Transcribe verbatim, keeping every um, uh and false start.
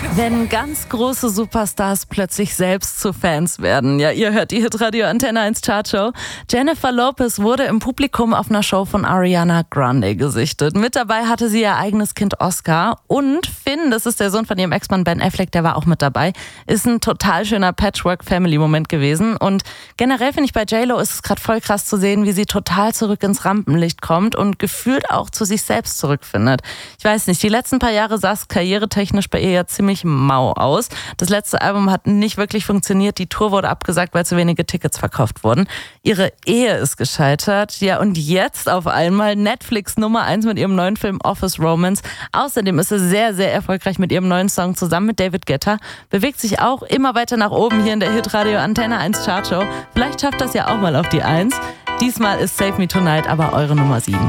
Wenn ganz große Superstars plötzlich selbst zu Fans werden. Ja, ihr hört die Hitradio Antenne eins Chartshow. Jennifer Lopez wurde im Publikum auf einer Show von Ariana Grande gesichtet. Mit dabei hatte sie ihr eigenes Kind Oscar. Und Finn, das ist der Sohn von ihrem Ex-Mann Ben Affleck, der war auch mit dabei. Ist ein total schöner Patchwork-Family-Moment gewesen. Und generell finde ich, bei J-Lo ist es gerade voll krass zu sehen, wie sie total zurück ins Rampenlicht kommt und gefühlt auch zu sich selbst zurückfindet. Ich weiß nicht, die letzten paar Jahre sah es karrieretechnisch bei ihr ja ziemlich mau aus. Das letzte Album hat nicht wirklich funktioniert. Die Tour wurde abgesagt, weil zu wenige Tickets verkauft wurden. Ihre Ehe ist gescheitert. Ja, und jetzt auf einmal Netflix Nummer eins mit ihrem neuen Film Office Romance. Außerdem ist sie sehr, sehr erfolgreich mit ihrem neuen Song zusammen mit David Guetta. Bewegt sich auch immer weiter nach oben hier in der Hitradio Antenne eins Chartshow. Vielleicht schafft das ja auch mal auf die eins. Diesmal ist Save Me Tonight aber eure Nummer sieben.